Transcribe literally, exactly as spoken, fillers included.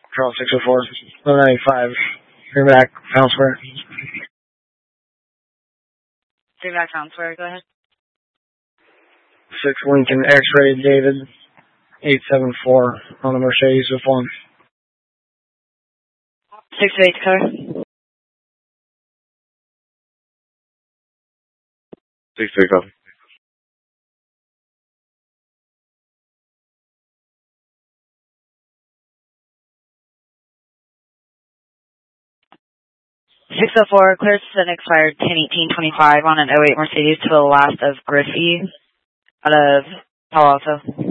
Charles six oh four, eleven ninety-five. Bring back, Fountain Square. Bring back, Fountain Square, go ahead. six Lincoln X-Ray David, eight seven four on the Mercedes with one. six two eight Dakota. six three, copy. six oh four, clear to an expired ten eighteen twenty-five on an oh eight Mercedes to the last of Griffey out of Palo Alto.